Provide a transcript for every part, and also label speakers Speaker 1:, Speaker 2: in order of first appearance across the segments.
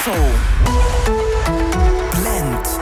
Speaker 1: Brussel. Blend.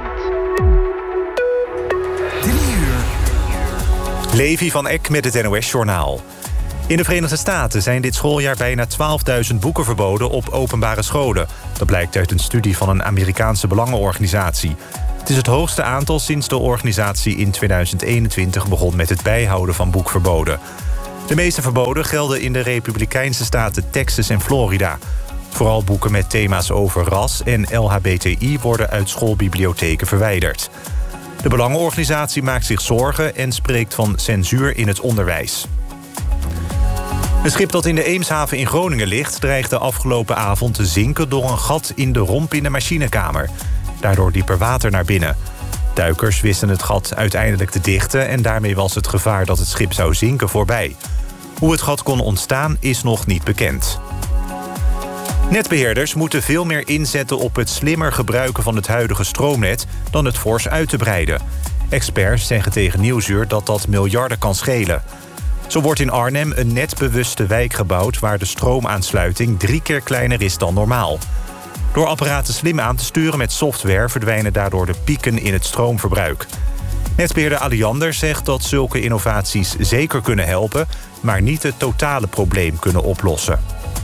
Speaker 1: 3 uur.
Speaker 2: Levi van Eck met het NOS-journaal. In de Verenigde Staten zijn dit schooljaar bijna 12.000 boeken verboden op openbare scholen. Dat blijkt uit een studie van een Amerikaanse belangenorganisatie. Het is het hoogste aantal sinds de organisatie in 2021 begon met het bijhouden van boekverboden. De meeste verboden gelden in de republikeinse staten Texas en Florida. Vooral boeken met thema's over ras en LHBTI worden uit schoolbibliotheken verwijderd. De belangenorganisatie maakt zich zorgen en spreekt van censuur in het onderwijs. Een schip dat in de Eemshaven in Groningen ligt dreigde afgelopen avond te zinken door een gat in de romp in de machinekamer. Daardoor liep er water naar binnen. Duikers wisten het gat uiteindelijk te dichten en daarmee was het gevaar dat het schip zou zinken voorbij. Hoe het gat kon ontstaan is nog niet bekend. Netbeheerders moeten veel meer inzetten op het slimmer gebruiken van het huidige stroomnet dan het fors uit te breiden. Experts zeggen tegen Nieuwsuur dat dat miljarden kan schelen. Zo wordt in Arnhem een netbewuste wijk gebouwd waar de stroomaansluiting 3 keer kleiner is dan normaal. Door apparaten slim aan te sturen met software verdwijnen daardoor de pieken in het stroomverbruik. Netbeheerder Alliander zegt dat zulke innovaties zeker kunnen helpen, maar niet het totale probleem kunnen oplossen.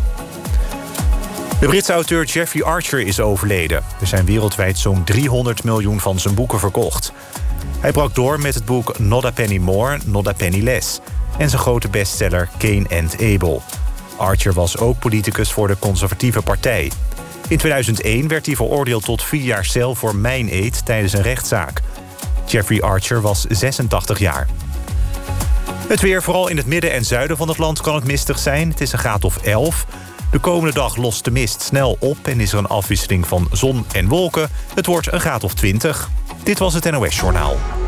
Speaker 2: De Britse auteur Jeffrey Archer is overleden. Er zijn wereldwijd zo'n 300 miljoen van zijn boeken verkocht. Hij brak door met het boek Not a Penny More, Not a Penny Less en zijn grote bestseller Cain and Abel. Archer was ook politicus voor de Conservatieve Partij. In 2001 werd hij veroordeeld tot 4 jaar cel voor mijneed tijdens een rechtszaak. Jeffrey Archer was 86 jaar. Het weer, vooral in het midden en zuiden van het land, kan het mistig zijn. Het is een graad of 11. De komende dag lost de mist snel op en is er een afwisseling van zon en wolken. Het wordt een graad of 20. Dit was het NOS Journaal.